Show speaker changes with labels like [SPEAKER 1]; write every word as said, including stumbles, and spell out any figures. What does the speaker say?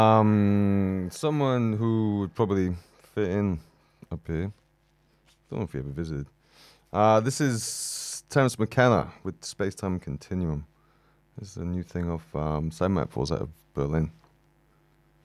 [SPEAKER 1] Um, someone who would probably fit in up here. Don't know if you ever visited. Uh, this is Terence McKenna with Space Time Continuum. This is a new thing of um, Sidemap Falls out of Berlin.